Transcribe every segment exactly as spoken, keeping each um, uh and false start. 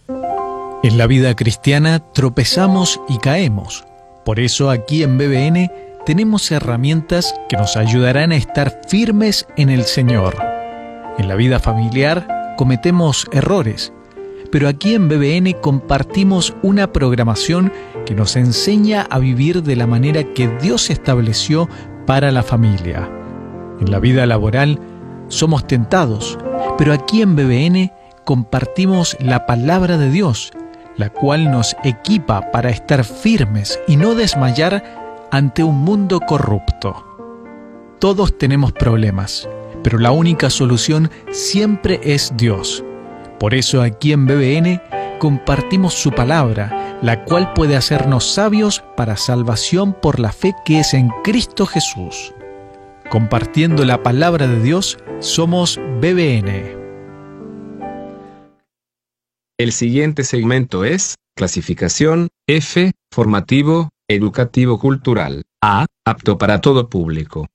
En la vida cristiana tropezamos y caemos. Por eso aquí en B B N tenemos herramientas que nos ayudarán a estar firmes en el Señor. En la vida familiar cometemos errores, pero aquí en B B N compartimos una programación que nos enseña a vivir de la manera que Dios estableció para la familia. En la vida laboral somos tentados, pero aquí en B B N compartimos la palabra de Dios, la cual nos equipa para estar firmes y no desmayar ante un mundo corrupto. Todos tenemos problemas, pero la única solución siempre es Dios. Por eso aquí en B B N compartimos su palabra, la cual puede hacernos sabios para salvación por la fe que es en Cristo Jesús. Compartiendo la palabra de Dios, somos B B N. El siguiente segmento es clasificación F, formativo, educativo cultural. A, apto para todo público.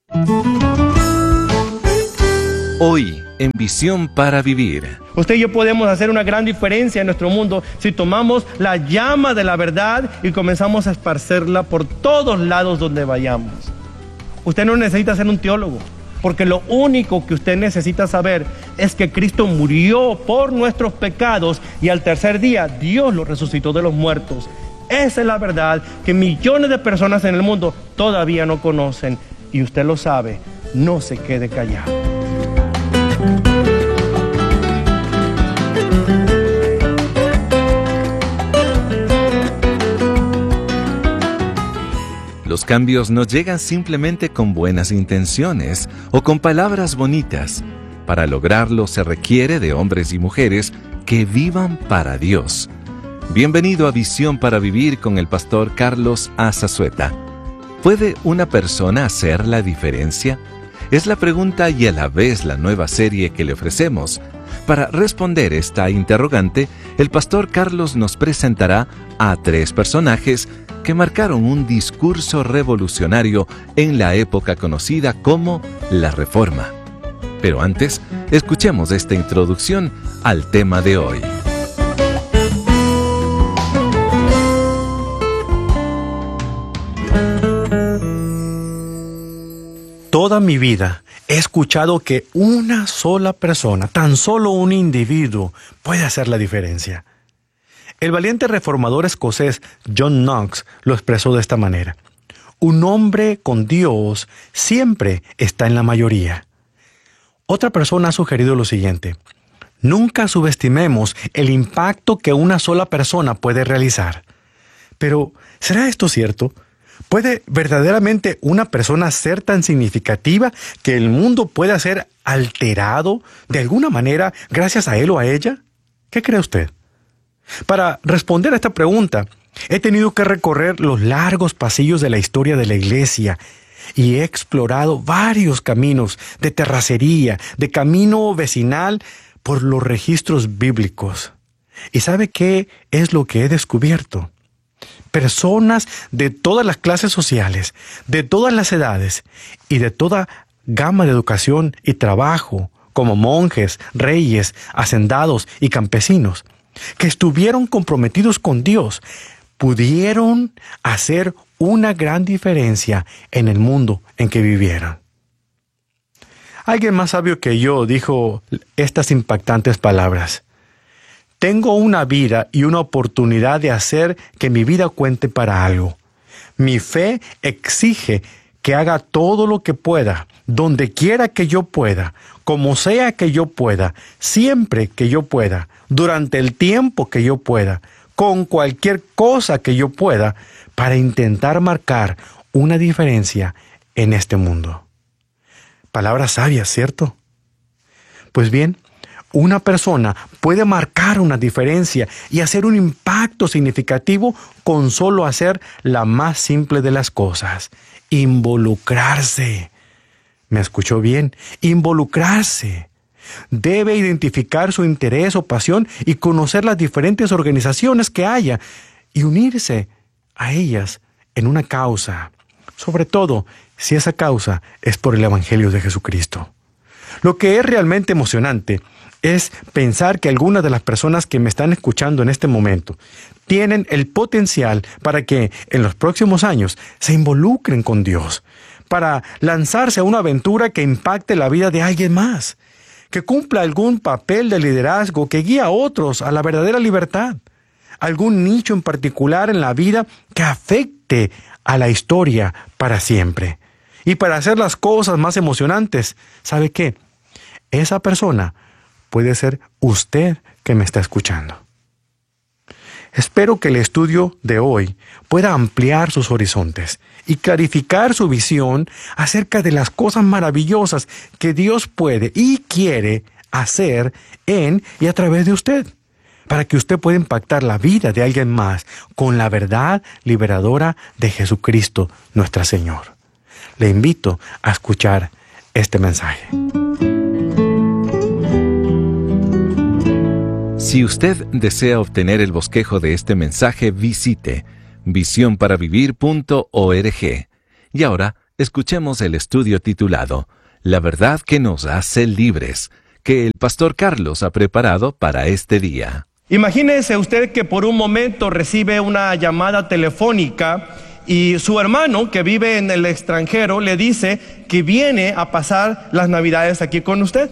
Hoy, en Visión para Vivir. Usted y yo podemos hacer una gran diferencia en nuestro mundo si tomamos la llama de la verdad y comenzamos a esparcerla por todos lados donde vayamos. Usted no necesita ser un teólogo, porque lo único que usted necesita saber es que Cristo murió por nuestros pecados y al tercer día Dios lo resucitó de los muertos. Esa es la verdad que millones de personas en el mundo todavía no conocen, y usted lo sabe. No se quede callado. Los cambios no llegan simplemente con buenas intenciones o con palabras bonitas. Para lograrlo se requiere de hombres y mujeres que vivan para Dios. Bienvenido a Visión para Vivir con el pastor Carlos Azazueta. ¿Puede una persona hacer la diferencia? Es la pregunta y a la vez la nueva serie que le ofrecemos. Para responder esta interrogante, el pastor Carlos nos presentará a tres personajes que marcaron un discurso revolucionario en la época conocida como la Reforma. Pero antes, escuchemos esta introducción al tema de hoy. Toda mi vida he escuchado que una sola persona, tan solo un individuo, puede hacer la diferencia. El valiente reformador escocés John Knox lo expresó de esta manera: un hombre con Dios siempre está en la mayoría. Otra persona ha sugerido lo siguiente: nunca subestimemos el impacto que una sola persona puede realizar. Pero, ¿será esto cierto? ¿Puede verdaderamente una persona ser tan significativa que el mundo pueda ser alterado de alguna manera gracias a él o a ella? ¿Qué cree usted? Para responder a esta pregunta, he tenido que recorrer los largos pasillos de la historia de la iglesia y he explorado varios caminos de terracería, de camino vecinal, por los registros bíblicos. ¿Y sabe qué es lo que he descubierto? Personas de todas las clases sociales, de todas las edades y de toda gama de educación y trabajo, como monjes, reyes, hacendados y campesinos, que estuvieron comprometidos con Dios, pudieron hacer una gran diferencia en el mundo en que vivieron. Alguien más sabio que yo dijo estas impactantes palabras: tengo una vida y una oportunidad de hacer que mi vida cuente para algo. Mi fe exige que haga todo lo que pueda, donde quiera que yo pueda, como sea que yo pueda, siempre que yo pueda, durante el tiempo que yo pueda, con cualquier cosa que yo pueda, para intentar marcar una diferencia en este mundo. Palabras sabias, ¿cierto? Pues bien, una persona puede marcar una diferencia y hacer un impacto significativo con solo hacer la más simple de las cosas: involucrarse. ¿Me escuchó bien? Involucrarse. Debe identificar su interés o pasión y conocer las diferentes organizaciones que haya y unirse a ellas en una causa, sobre todo si esa causa es por el Evangelio de Jesucristo. Lo que es realmente emocionante es pensar que algunas de las personas que me están escuchando en este momento tienen el potencial para que en los próximos años se involucren con Dios, para lanzarse a una aventura que impacte la vida de alguien más, que cumpla algún papel de liderazgo que guíe a otros a la verdadera libertad, algún nicho en particular en la vida que afecte a la historia para siempre. Y para hacer las cosas más emocionantes, ¿sabe qué? Esa persona puede ser usted que me está escuchando. Espero que el estudio de hoy pueda ampliar sus horizontes y clarificar su visión acerca de las cosas maravillosas que Dios puede y quiere hacer en y a través de usted, para que usted pueda impactar la vida de alguien más con la verdad liberadora de Jesucristo, nuestro Señor. Le invito a escuchar este mensaje. Si usted desea obtener el bosquejo de este mensaje, visite visión para vivir punto org. Y ahora, escuchemos el estudio titulado La verdad que nos hace libres, que el pastor Carlos ha preparado para este día. Imagínese usted que por un momento recibe una llamada telefónica y su hermano, que vive en el extranjero, le dice que viene a pasar las Navidades aquí con usted.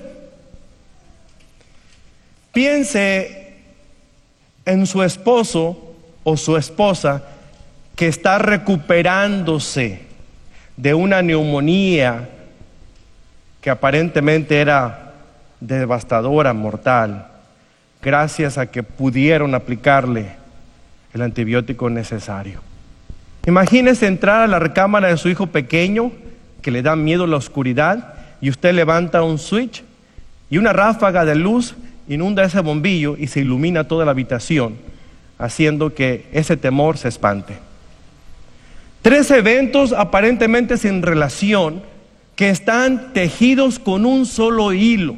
Piense en su esposo o su esposa que está recuperándose de una neumonía que aparentemente era devastadora, mortal, gracias a que pudieron aplicarle el antibiótico necesario. Imagínese entrar a la recámara de su hijo pequeño, que le da miedo la oscuridad, y usted levanta un switch y una ráfaga de luz inunda ese bombillo y se ilumina toda la habitación, haciendo que ese temor se espante. Tres eventos aparentemente sin relación que están tejidos con un solo hilo.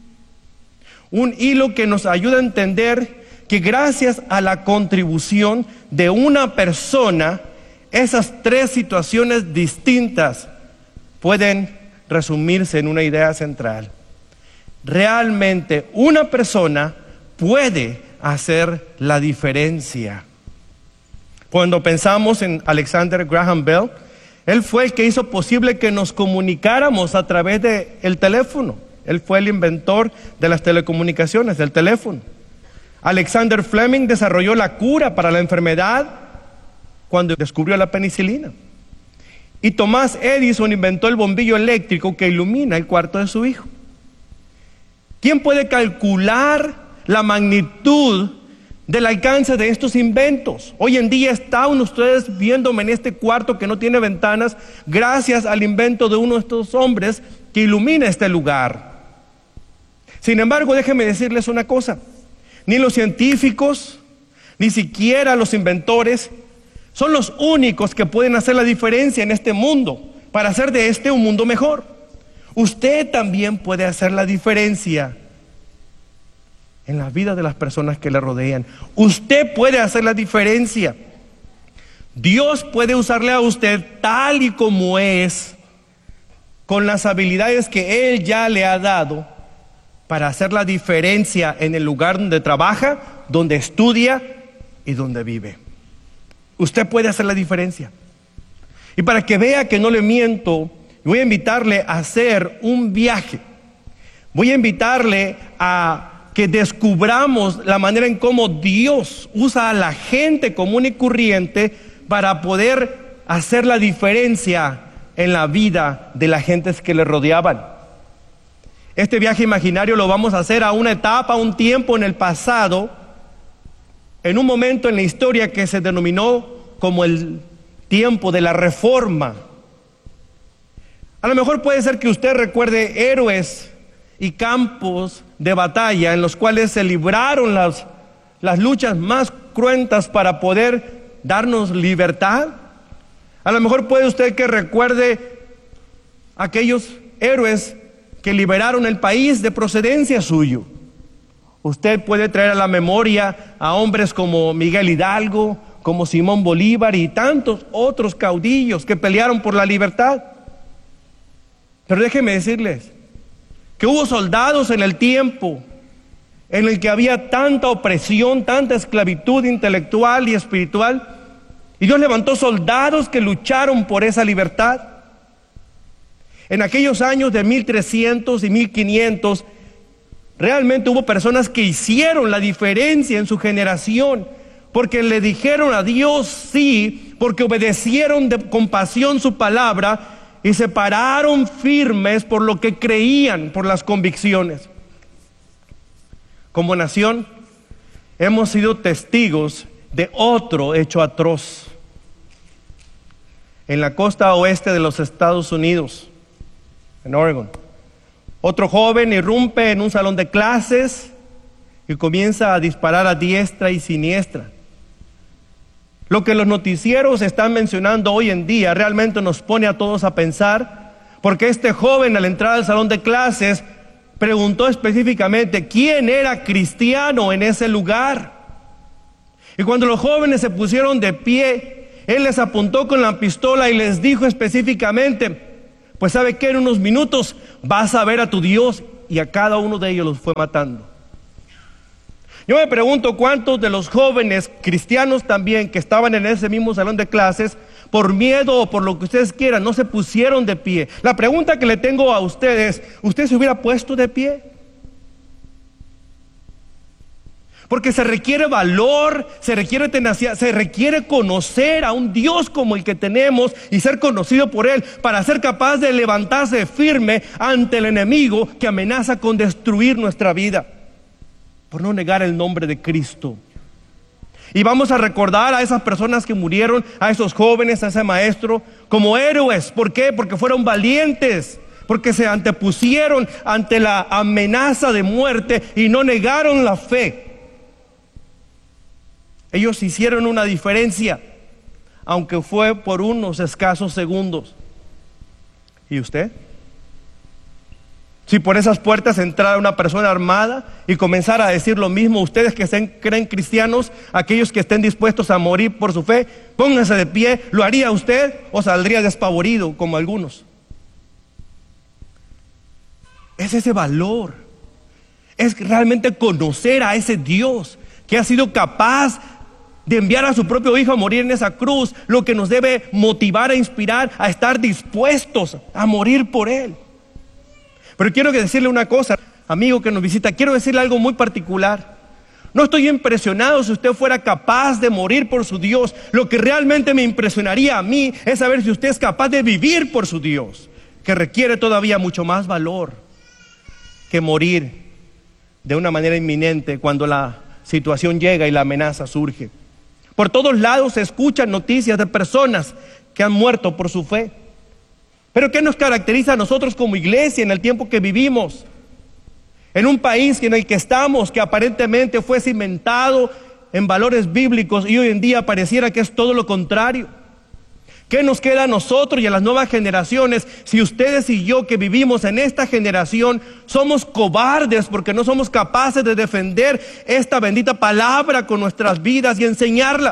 Un hilo que nos ayuda a entender que gracias a la contribución de una persona, esas tres situaciones distintas pueden resumirse en una idea central. Realmente una persona puede hacer la diferencia. Cuando pensamos en Alexander Graham Bell, él fue el que hizo posible que nos comunicáramos a través del teléfono. Él fue el inventor de las telecomunicaciones, del teléfono. Alexander Fleming desarrolló la cura para la enfermedad cuando descubrió la penicilina. Y Thomas Edison inventó el bombillo eléctrico que ilumina el cuarto de su hijo. ¿Quién puede calcular la magnitud del alcance de estos inventos? Hoy en día están ustedes viéndome en este cuarto que no tiene ventanas gracias al invento de uno de estos hombres que ilumina este lugar. Sin embargo, déjenme decirles una cosa. Ni los científicos, ni siquiera los inventores son los únicos que pueden hacer la diferencia en este mundo para hacer de este un mundo mejor. Usted también puede hacer la diferencia en la vida de las personas que le rodean. Usted puede hacer la diferencia. Dios puede usarle a usted tal y como es, con las habilidades que Él ya le ha dado, para hacer la diferencia en el lugar donde trabaja, donde estudia y donde vive. Usted puede hacer la diferencia. Y para que vea que no le miento, voy a invitarle a hacer un viaje. Voy a invitarle a que descubramos la manera en cómo Dios usa a la gente común y corriente para poder hacer la diferencia en la vida de las gentes que le rodeaban. Este viaje imaginario lo vamos a hacer a una etapa, a un tiempo en el pasado, en un momento en la historia que se denominó como el tiempo de la Reforma. A lo mejor puede ser que usted recuerde héroes y campos de batalla en los cuales se libraron las, las luchas más cruentas para poder darnos libertad. A lo mejor puede usted que recuerde aquellos héroes que liberaron el país de procedencia suyo. Usted puede traer a la memoria a hombres como Miguel Hidalgo, como Simón Bolívar y tantos otros caudillos que pelearon por la libertad. Pero déjenme decirles que hubo soldados en el tiempo en el que había tanta opresión, tanta esclavitud intelectual y espiritual. Y Dios levantó soldados que lucharon por esa libertad. En aquellos años de mil trescientos y mil quinientos, realmente hubo personas que hicieron la diferencia en su generación, porque le dijeron a Dios sí, porque obedecieron de, con pasión su palabra y se pararon firmes por lo que creían, por las convicciones. Como nación, hemos sido testigos de otro hecho atroz. En la costa oeste de los Estados Unidos, en Oregon, otro joven irrumpe en un salón de clases y comienza a disparar a diestra y siniestra. Lo que los noticieros están mencionando hoy en día realmente nos pone a todos a pensar, porque este joven al entrar al salón de clases preguntó específicamente quién era cristiano en ese lugar. Y cuando los jóvenes se pusieron de pie, él les apuntó con la pistola y les dijo específicamente: pues sabe que en unos minutos vas a ver a tu Dios. Y a cada uno de ellos los fue matando. Yo me pregunto cuántos de los jóvenes cristianos también que estaban en ese mismo salón de clases, por miedo o por lo que ustedes quieran, no se pusieron de pie. La pregunta que le tengo a ustedes: ¿usted se hubiera puesto de pie? Porque se requiere valor, se requiere tenacidad, se requiere conocer a un Dios como el que tenemos y ser conocido por Él para ser capaz de levantarse firme ante el enemigo que amenaza con destruir nuestra vida, por no negar el nombre de Cristo. Y vamos a recordar a esas personas que murieron, a esos jóvenes, a ese maestro, como héroes. ¿Por qué? Porque fueron valientes, porque se antepusieron ante la amenaza de muerte y no negaron la fe. Ellos hicieron una diferencia, aunque fue por unos escasos segundos. ¿Y usted? Si por esas puertas entrara una persona armada y comenzara a decir lo mismo, ustedes que se creen cristianos, aquellos que estén dispuestos a morir por su fe, pónganse de pie, ¿lo haría usted o saldría despavorido como algunos? Es ese valor, es realmente conocer a ese Dios que ha sido capaz de enviar a su propio Hijo a morir en esa cruz, lo que nos debe motivar e inspirar a estar dispuestos a morir por Él. Pero quiero decirle una cosa, amigo que nos visita, quiero decirle algo muy particular. No estoy impresionado si usted fuera capaz de morir por su Dios. Lo que realmente me impresionaría a mí es saber si usted es capaz de vivir por su Dios, que requiere todavía mucho más valor que morir de una manera inminente cuando la situación llega y la amenaza surge. Por todos lados se escuchan noticias de personas que han muerto por su fe. Pero ¿qué nos caracteriza a nosotros como iglesia en el tiempo que vivimos? En un país en el que estamos, que aparentemente fue cimentado en valores bíblicos y hoy en día pareciera que es todo lo contrario. ¿Qué nos queda a nosotros y a las nuevas generaciones si ustedes y yo que vivimos en esta generación somos cobardes porque no somos capaces de defender esta bendita palabra con nuestras vidas y enseñarla?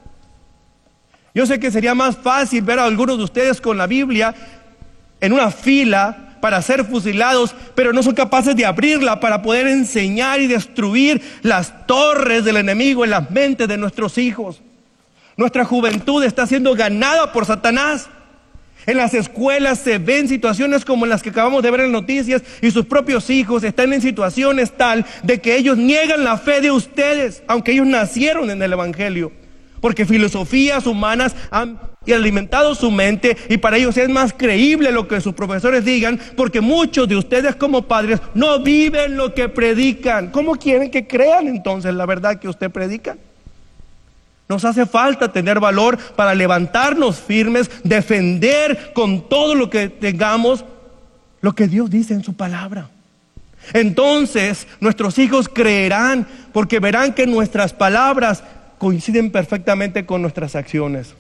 Yo sé que sería más fácil ver a algunos de ustedes con la Biblia en una fila para ser fusilados, pero no son capaces de abrirla para poder enseñar y destruir las torres del enemigo en las mentes de nuestros hijos. Nuestra juventud está siendo ganada por Satanás. En las escuelas se ven situaciones como las que acabamos de ver en noticias y sus propios hijos están en situaciones tal de que ellos niegan la fe de ustedes, aunque ellos nacieron en el Evangelio, porque filosofías humanas han alimentado su mente y para ellos es más creíble lo que sus profesores digan, porque muchos de ustedes como padres no viven lo que predican. ¿Cómo quieren que crean entonces la verdad que usted predica? Nos hace falta tener valor para levantarnos firmes, defender con todo lo que tengamos lo que Dios dice en su palabra. Entonces nuestros hijos creerán porque verán que nuestras palabras coinciden perfectamente con nuestras acciones.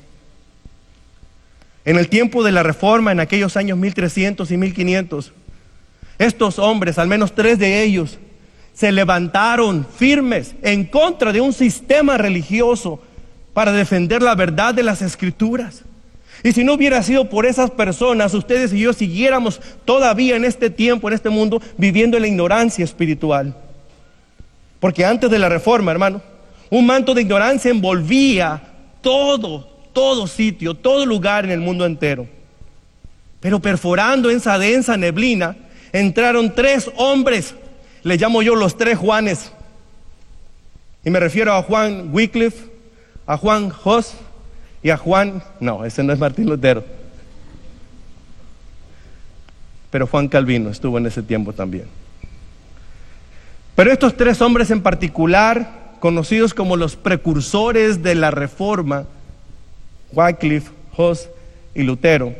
En el tiempo de la Reforma, en aquellos años mil trescientos y mil quinientos, estos hombres, al menos tres de ellos, se levantaron firmes en contra de un sistema religioso para defender la verdad de las Escrituras. Y si no hubiera sido por esas personas, ustedes y yo siguiéramos todavía en este tiempo, en este mundo, viviendo en la ignorancia espiritual. Porque antes de la Reforma, hermano, un manto de ignorancia envolvía todo, todo sitio, todo lugar en el mundo entero. Pero perforando esa densa neblina, entraron tres hombres, les llamo yo los tres Juanes. Y me refiero a Juan Wycliffe, a Juan Hus y a Juan, no, ese no es Martín Lutero. Pero Juan Calvino estuvo en ese tiempo también. Pero estos tres hombres en particular, conocidos como los precursores de la Reforma, Wycliffe, Hus y Lutero,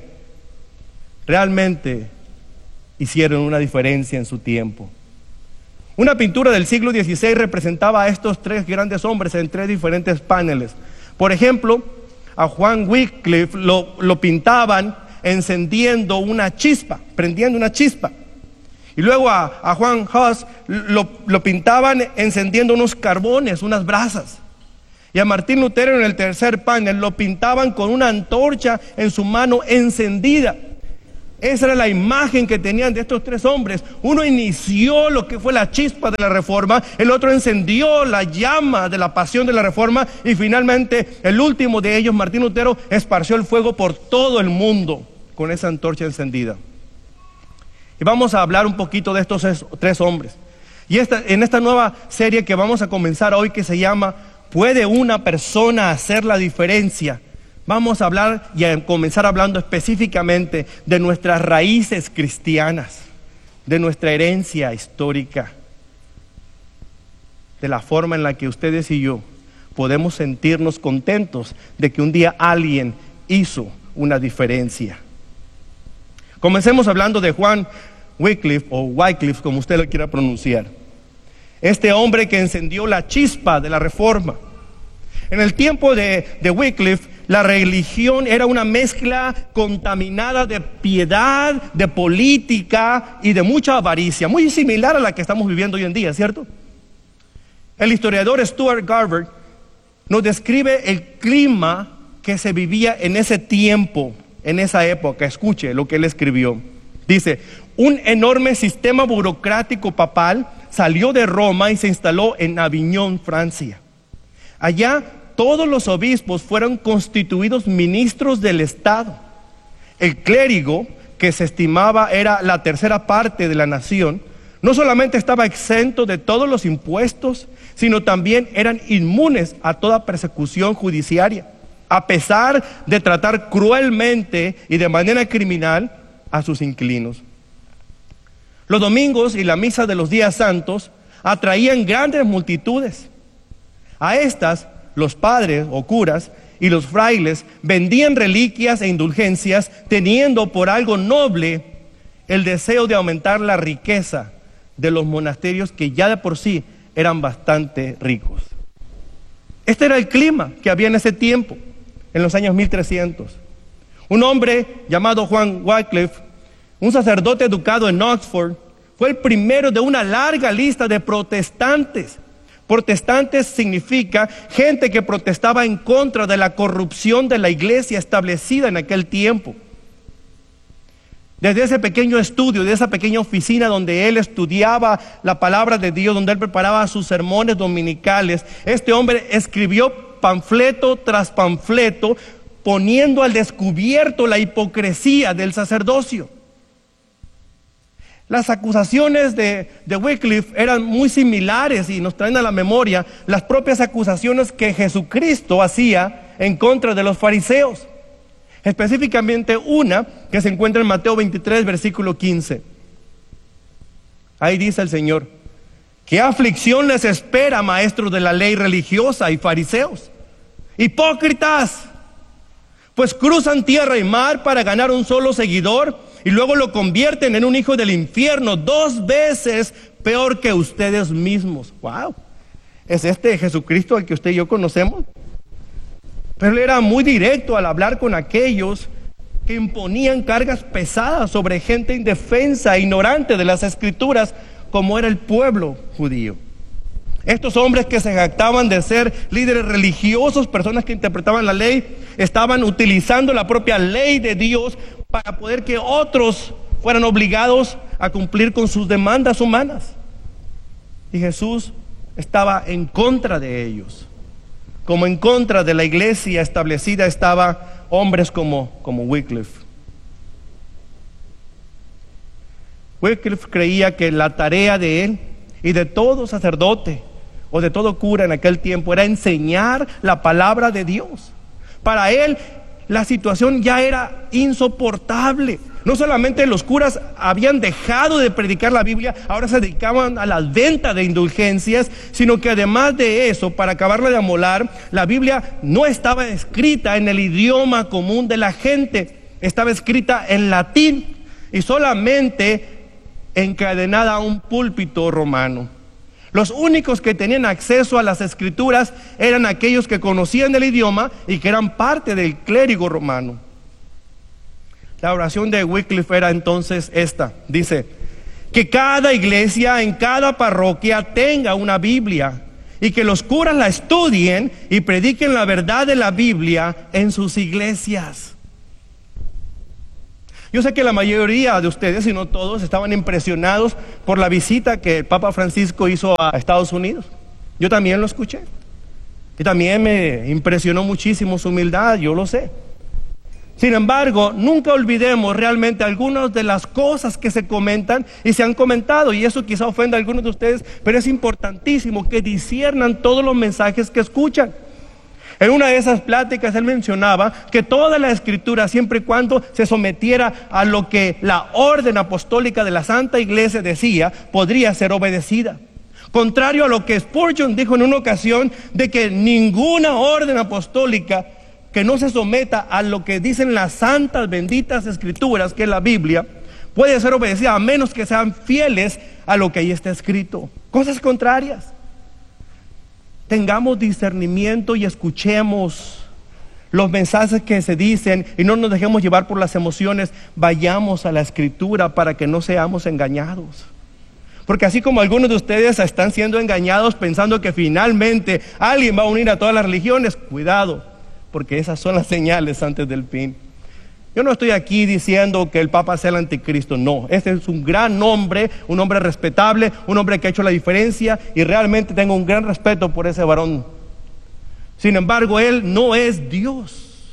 realmente hicieron una diferencia en su tiempo. Una pintura del siglo dieciséis representaba a estos tres grandes hombres en tres diferentes paneles. Por ejemplo, a Juan Wycliffe lo, lo pintaban encendiendo una chispa, prendiendo una chispa. Y luego a, a Juan Hus lo, lo pintaban encendiendo unos carbones, unas brasas. Y a Martín Lutero en el tercer panel lo pintaban con una antorcha en su mano encendida. Esa era la imagen que tenían de estos tres hombres. Uno inició lo que fue la chispa de la Reforma, el otro encendió la llama de la pasión de la Reforma y finalmente el último de ellos, Martín Lutero, esparció el fuego por todo el mundo con esa antorcha encendida. Y vamos a hablar un poquito de estos tres hombres. Y esta, en esta nueva serie que vamos a comenzar hoy, que se llama ¿Puede una persona hacer la diferencia?, vamos a hablar y a comenzar hablando específicamente de nuestras raíces cristianas, de nuestra herencia histórica, de la forma en la que ustedes y yo podemos sentirnos contentos de que un día alguien hizo una diferencia. Comencemos hablando de Juan Wycliffe, o Wycliffe, como usted lo quiera pronunciar. Este hombre que encendió la chispa de la Reforma. En el tiempo de, de Wycliffe, la religión era una mezcla contaminada de piedad, de política y de mucha avaricia, muy similar a la que estamos viviendo hoy en día, ¿cierto? El historiador Stuart Garber nos describe el clima que se vivía en ese tiempo, en esa época. Escuche lo que él escribió. Dice: un enorme sistema burocrático papal salió de Roma y se instaló en Aviñón, Francia. Allá todos los obispos fueron constituidos ministros del Estado. El clérigo, que se estimaba era la tercera parte de la nación, no solamente estaba exento de todos los impuestos, sino también eran inmunes a toda persecución judiciaria, a pesar de tratar cruelmente y de manera criminal a sus inquilinos. Los domingos y la misa de los días santos atraían grandes multitudes. A estas, los padres o curas y los frailes vendían reliquias e indulgencias, teniendo por algo noble el deseo de aumentar la riqueza de los monasterios, que ya de por sí eran bastante ricos. Este era el clima que había en ese tiempo, en los años mil trescientos. Un hombre llamado Juan Wycliffe, un sacerdote educado en Oxford, fue el primero de una larga lista de protestantes. Protestantes significa gente que protestaba en contra de la corrupción de la iglesia establecida en aquel tiempo. Desde ese pequeño estudio, de esa pequeña oficina donde él estudiaba la palabra de Dios, donde él preparaba sus sermones dominicales, este hombre escribió panfleto tras panfleto, poniendo al descubierto la hipocresía del sacerdocio. Las acusaciones de, de Wycliffe eran muy similares y nos traen a la memoria las propias acusaciones que Jesucristo hacía en contra de los fariseos. Específicamente una que se encuentra en Mateo veintitrés, versículo quince. Ahí dice el Señor: ¿qué aflicción les espera, maestros de la ley religiosa y fariseos? ¡Hipócritas! Pues cruzan tierra y mar para ganar un solo seguidor, y luego lo convierten en un hijo del infierno, dos veces peor que ustedes mismos. ¡Wow! ¿Es este Jesucristo al que usted y yo conocemos? Pero él era muy directo al hablar con aquellos que imponían cargas pesadas sobre gente indefensa e ignorante de las Escrituras, como era el pueblo judío. Estos hombres que se jactaban de ser líderes religiosos, personas que interpretaban la ley, estaban utilizando la propia ley de Dios para poder que otros fueran obligados a cumplir con sus demandas humanas. Y Jesús estaba en contra de ellos. Como en contra de la iglesia establecida estaban hombres como, como Wycliffe. Wycliffe creía que la tarea de él y de todo sacerdote o de todo cura en aquel tiempo era enseñar la palabra de Dios. Para él la situación ya era insoportable. No solamente los curas habían dejado de predicar la Biblia, ahora se dedicaban a la venta de indulgencias, sino que además de eso, para acabarla de amolar, la Biblia no estaba escrita en el idioma común de la gente, estaba escrita en latín y solamente encadenada a un púlpito romano. Los únicos que tenían acceso a las escrituras eran aquellos que conocían el idioma y que eran parte del clérigo romano. La oración de Wycliffe era entonces esta, dice, que cada iglesia en cada parroquia tenga una Biblia y que los curas la estudien y prediquen la verdad de la Biblia en sus iglesias. Yo sé que la mayoría de ustedes, si no todos, estaban impresionados por la visita que el Papa Francisco hizo a Estados Unidos. Yo también lo escuché. Y también me impresionó muchísimo su humildad, yo lo sé. Sin embargo, nunca olvidemos realmente algunas de las cosas que se comentan y se han comentado, y eso quizá ofenda a algunos de ustedes, pero es importantísimo que disciernan todos los mensajes que escuchan. En una de esas pláticas él mencionaba que toda la escritura, siempre y cuando se sometiera a lo que la orden apostólica de la Santa Iglesia decía, podría ser obedecida. Contrario a lo que Spurgeon dijo en una ocasión, de que ninguna orden apostólica que no se someta a lo que dicen las santas benditas escrituras, que es la Biblia, puede ser obedecida a menos que sean fieles a lo que ahí está escrito. Cosas contrarias. Tengamos discernimiento y escuchemos los mensajes que se dicen y no nos dejemos llevar por las emociones. Vayamos a la escritura para que no seamos engañados. Porque así como algunos de ustedes están siendo engañados pensando que finalmente alguien va a unir a todas las religiones, cuidado, porque esas son las señales antes del fin. Yo no estoy aquí diciendo que el Papa sea el anticristo, no. Este es un gran hombre, un hombre respetable, un hombre que ha hecho la diferencia y realmente tengo un gran respeto por ese varón. Sin embargo, él no es Dios.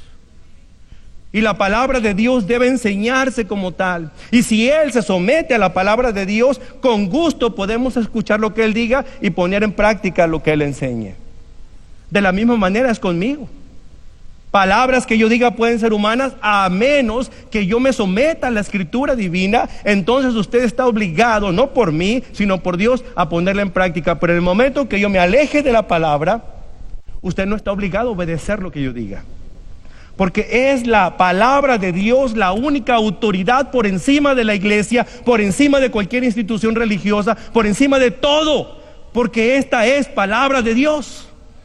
Y la palabra de Dios debe enseñarse como tal. Y si él se somete a la palabra de Dios, con gusto podemos escuchar lo que él diga y poner en práctica lo que él enseñe. De la misma manera es conmigo. Palabras que yo diga pueden ser humanas a menos que yo me someta a la escritura divina. Entonces usted está obligado, no por mí, sino por Dios, a ponerla en práctica. Pero en el momento que yo me aleje de la palabra, usted no está obligado a obedecer lo que yo diga. Porque es la palabra de Dios la única autoridad por encima de la iglesia, por encima de cualquier institución religiosa, por encima de todo. Porque esta es palabra de Dios.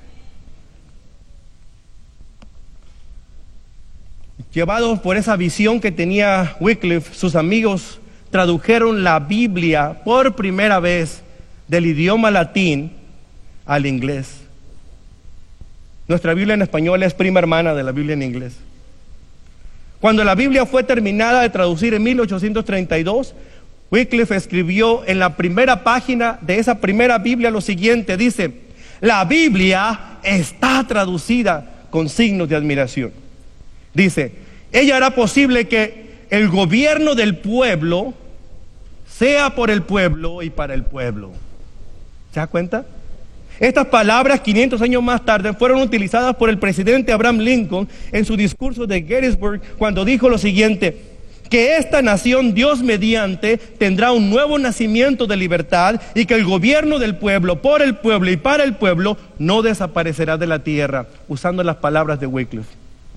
Llevados por esa visión que tenía Wycliffe, sus amigos tradujeron la Biblia por primera vez del idioma latín al inglés. Nuestra Biblia en español es prima hermana de la Biblia en inglés. Cuando la Biblia fue terminada de traducir en mil ochocientos treinta y dos, Wycliffe escribió en la primera página de esa primera Biblia lo siguiente, dice: la Biblia está traducida con signos de admiración. Dice, ella hará posible que el gobierno del pueblo sea por el pueblo y para el pueblo. ¿Se da cuenta? Estas palabras, quinientos años más tarde, fueron utilizadas por el presidente Abraham Lincoln en su discurso de Gettysburg, cuando dijo lo siguiente: que esta nación, Dios mediante, tendrá un nuevo nacimiento de libertad y que el gobierno del pueblo, por el pueblo y para el pueblo, no desaparecerá de la tierra, usando las palabras de Wycliffe.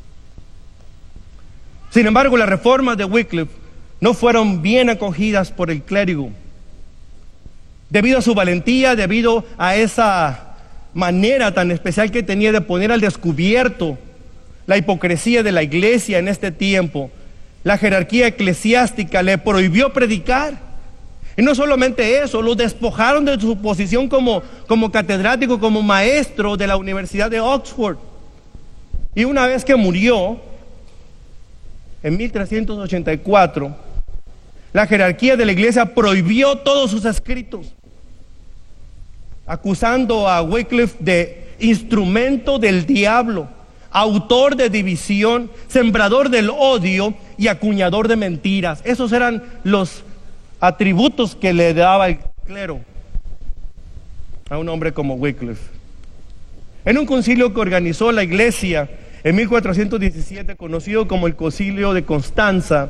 Sin embargo, las reformas de Wycliffe no fueron bien acogidas por el clérigo. Debido a su valentía, debido a esa manera tan especial que tenía de poner al descubierto la hipocresía de la iglesia en este tiempo, la jerarquía eclesiástica le prohibió predicar. Y no solamente eso, lo despojaron de su posición como, como catedrático, como maestro de la Universidad de Oxford. Y una vez que murió, en mil trescientos ochenta y cuatro, la jerarquía de la iglesia prohibió todos sus escritos. acusando a Wycliffe de instrumento del diablo, autor de división, sembrador del odio y acuñador de mentiras. Esos eran los atributos que le daba el clero a un hombre como Wycliffe. En un concilio que organizó la iglesia en mil cuatrocientos diecisiete, conocido como el Concilio de Constanza,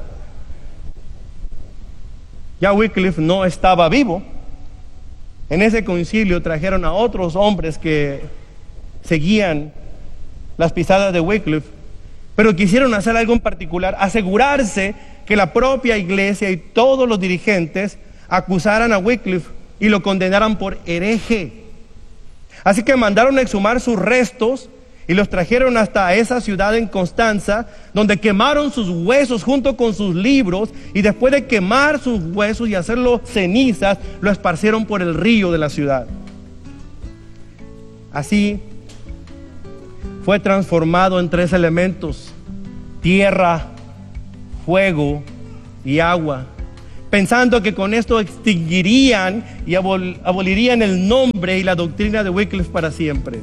ya Wycliffe no estaba vivo. En ese concilio trajeron a otros hombres que seguían las pisadas de Wycliffe, pero quisieron hacer algo en particular, asegurarse que la propia iglesia y todos los dirigentes acusaran a Wycliffe y lo condenaran por hereje. Así que mandaron a exhumar sus restos y los trajeron hasta esa ciudad en Constanza, donde quemaron sus huesos junto con sus libros, y después de quemar sus huesos y hacerlos cenizas, lo esparcieron por el río de la ciudad. Así fue transformado en tres elementos: tierra, fuego y agua, pensando que con esto extinguirían y abol- abolirían el nombre y la doctrina de Wycliffe para siempre.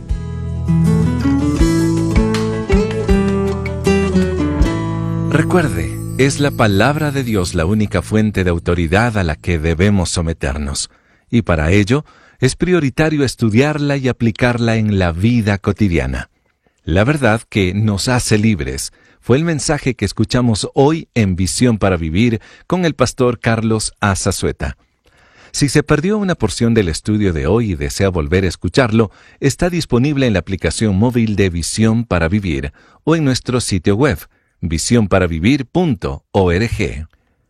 Recuerde, es la palabra de Dios la única fuente de autoridad a la que debemos someternos, y para ello es prioritario estudiarla y aplicarla en la vida cotidiana. La verdad que nos hace libres fue el mensaje que escuchamos hoy en Visión para Vivir con el pastor Carlos A. Zazueta. Si se perdió una porción del estudio de hoy y desea volver a escucharlo, está disponible en la aplicación móvil de Visión para Vivir o en nuestro sitio web, visión para vivir punto org.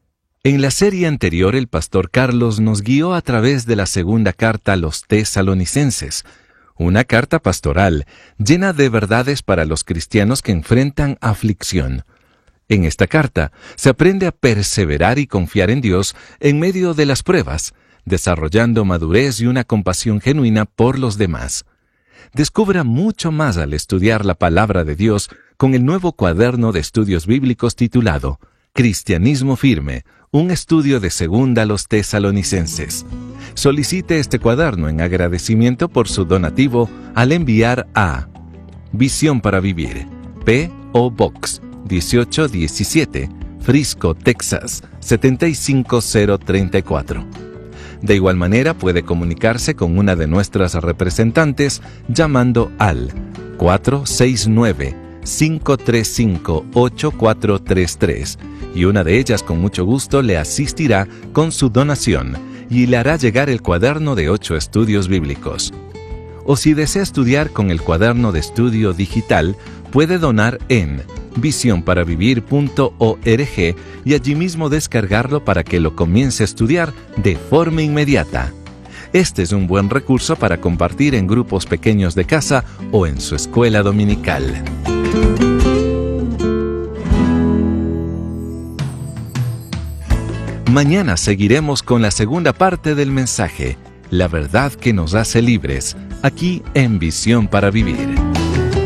En la serie anterior, el pastor Carlos nos guió a través de la segunda carta a los tesalonicenses, una carta pastoral llena de verdades para los cristianos que enfrentan aflicción. En esta carta se aprende a perseverar y confiar en Dios en medio de las pruebas, desarrollando madurez y una compasión genuina por los demás. Descubra mucho más al estudiar la palabra de Dios con el nuevo cuaderno de estudios bíblicos titulado Cristianismo Firme, un estudio de segunda a los tesalonicenses. Solicite este cuaderno en agradecimiento por su donativo al enviar a Visión para Vivir, P O Box dieciocho diecisiete, Frisco, Texas siete cinco cero tres cuatro. De igual manera puede comunicarse con una de nuestras representantes llamando al cuatro seis nueve, cinco tres cinco, ocho cuatro tres tres y una de ellas con mucho gusto le asistirá con su donación y le hará llegar el cuaderno de ocho estudios bíblicos. O si desea estudiar con el cuaderno de estudio digital, puede donar en visión para vivir punto org y allí mismo descargarlo para que lo comience a estudiar de forma inmediata. Este es un buen recurso para compartir en grupos pequeños de casa o en su escuela dominical. Mañana seguiremos con la segunda parte del mensaje, la verdad que nos hace libres, aquí en Visión para Vivir.